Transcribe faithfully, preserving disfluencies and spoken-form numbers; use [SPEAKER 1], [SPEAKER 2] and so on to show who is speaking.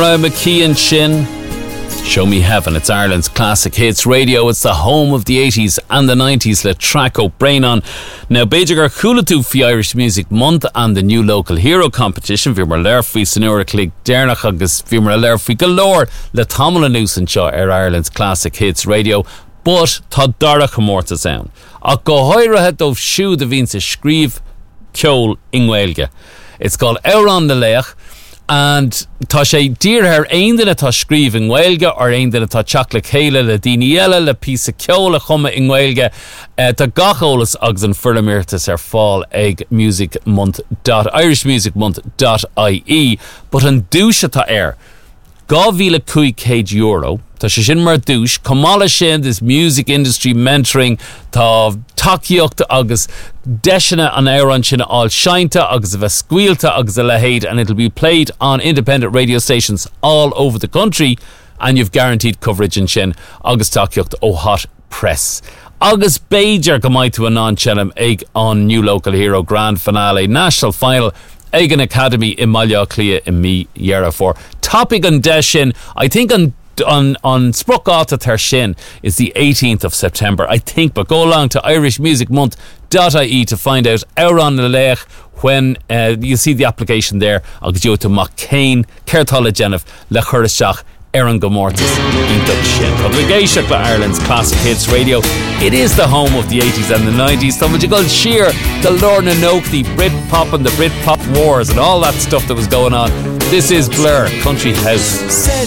[SPEAKER 1] Mariah McKee and Shin, Show Me Heaven. It's Ireland's classic hits radio. It's the home of the eighties and the nineties. Le Traco Brain on. Now, Beijar Chulatú fi Irish Music Month and the new local hero competition. Vimar Lerfi Sonora Clig Dernach agus Vimar Lerfi galore. Le Tamala Newson Shaw er Ireland's classic hits radio. But tá darach amórta sound. A go hoire het of shoe the Vince Screeve Kjol Ingwelge. It's called Euron the Leach. And tá sé dír her ein dina tá scríb in Gaeilge or ein dina tá chacla chéile le Diniela le písa ceola chuma in Gaeilge uh, tá gacholas agus an furlamirtas ar fáil ag musicmonth dot irishmusicmonth dot I E but an dúise tá air two thousand five hundred euro tá sé sin mar dúis comala sin is music industry mentoring tá takeíocht agus deisina an éireann sin all shainta agus a bheith squealta agus a lehéid, and it'll be played on independent radio stations all over the country, and you've guaranteed coverage in sin agus takeíocht ó hot press. Agus Beijar go maiid to a non-chelum ag on new local hero grand finale national final ag an academy in Malya Clia in me Yera for topic on Deshin. I think on on on Sprocata Tershin is the eighteenth of September, I think, but go along to irishmusicmonth dot I E to find out Euron the Leach when uh, you see the application there. I'll get you to McCain Kertala Jennifer Le Churishach Aaron Gomortis Inta Shin Publication for Ireland's classic hits radio. It is the home of the eighties and the nineties. So what you call sheer the Lorna Noak, the Brit pop and the Brit pop wars and all that stuff that was going on. This is Blur Country House.